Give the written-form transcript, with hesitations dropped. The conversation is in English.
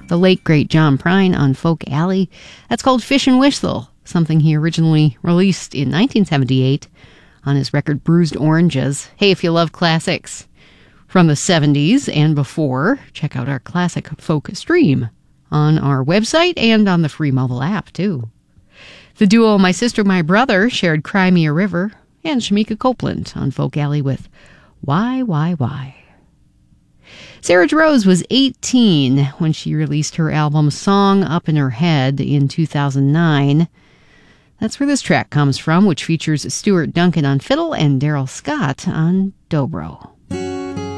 the late great John Prine on Folk Alley. That's called Fish and Whistle, something he originally released in 1978 on his record Bruised Oranges. Hey, if you love classics from the 70s and before, check out our classic folk stream on our website and on the free mobile app, too. The duo My Sister, My Brother shared Cry Me a River, and Shamika Copeland on Folk Alley with Why. Sarah Jarosz was 18 when she released her album Song Up in Her Head in 2009. That's where this track comes from, which features Stuart Duncan on fiddle and Daryl Scott on dobro.